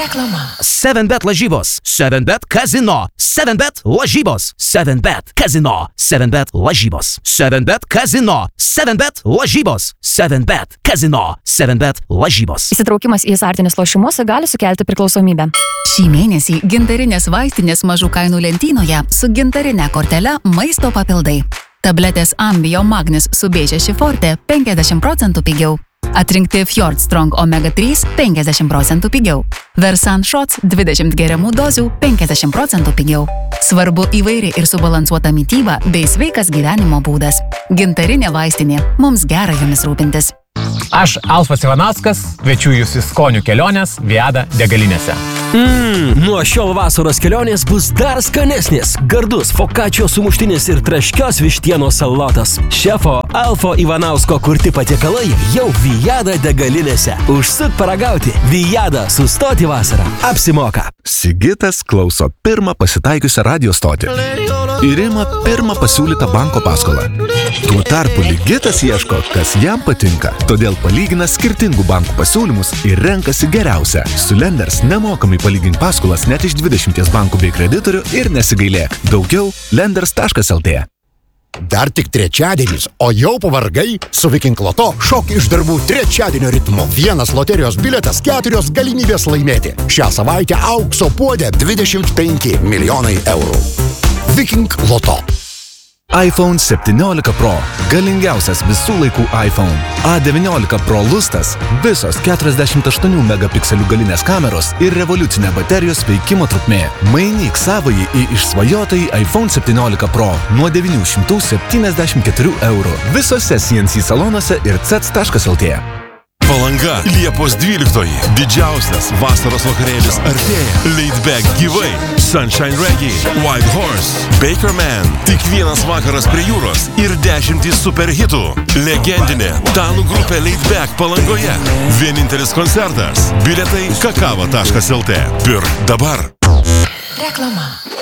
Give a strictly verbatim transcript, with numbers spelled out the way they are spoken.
Reklama. seven bet lažybos. seven bet kazino. seven bet lažybos. seven bet kazino. seven bet lažybos. seven bet kazino. seven bet lažybos. seven bet kazino. seven bet lažybos. Įsitraukimas į azartinius lošimus gali sukelti priklausomybę. Šį mėnesį gintarinės vaistinės mažų kainų lentynoje su gintarine kortele maisto papildai. Tabletės Ambio Magnis su B šeši Forte penkiasdešimt procentų pigiau. Atrinkti Fjord Strong omega trys penkiasdešimt procentų pigiau. Versan Shots dvidešimt geriamų dozių penkiasdešimt procentų pigiau. Svarbu įvairi ir subalansuota mityba bei sveikas gyvenimo būdas. Gintarinė vaistinė. Mums gera jomis rūpintis. Aš Alfas Ivanauskas, kviečiu jūs į skonių kelionės Viada degalinėse. Mmm, nuo šiol vasaros kelionės bus dar skanesnės. Gardus fokačio sumuštinis ir traškios vištienos salotas. Šefo Alfo Ivanausko kurti patiekalai jau Viada degalinėse. Užsuk paragauti. Viada, sustoti vasarą. Apsimoka. Sigitas klauso pirmą pasitaikiusią radio stotį. Ir ima pirmą pasiūlytą banko paskolą. Tuo tarpu Ligitas ieško, kas jam patinka. Todėl palygina skirtingų bankų pasiūlymus ir renkasi geriausią. Su Lenders nemokamai palygink paskolas net iš dvidešimties bankų bei kreditorių ir nesigailėk. Daugiau lenders taškas lt. Dar tik trečiadienis, o jau pavargai? Su Viking Loto šok iš darbų trečiadienio ritmu. Vienas loterijos bilietas, keturios galimybės laimėti. Šią savaitę aukso puodė dvidešimt penki milijonai eurų. Viking Loto. iPhone septyniolika Pro. Galingiausias visų laikų iPhone. A devyniolika Pro lustas. Visos keturiasdešimt aštuonių megapikselių galinės kameros ir revoliucinė baterijos veikimo trukmė. Mainyk savąjį į išsvajotąjį iPhone septyniolika Pro nuo devynių šimtų septyniasdešimt keturių eurų. Visose C N C salonuose ir C E T S taškas lt. Palanga, Liepos dvyliktoji. Didžiausias vasaros vakarėlis artėja. Laid Back gyvai. Sunshine Reggae, White Horse, Baker Man. Tik vienas vakaras prie jūros ir dešimtys super hitų. Legendinė danų grupė Laid Back Palangoje. Vienintelis koncertas. Bilietai kakava taškas lt. Pirk dabar. Reklama.